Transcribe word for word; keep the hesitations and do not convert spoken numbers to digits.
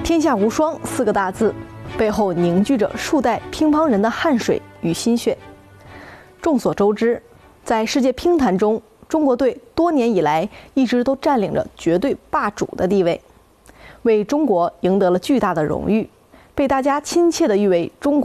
天下无双四个大字，背后凝聚着数代乒乓人的汗水与心血。众所周知，在世界乒坛中，中国队多年以来一直都占领着绝对霸主的地位，为中国赢得了巨大的荣誉，被大家亲切地誉为中国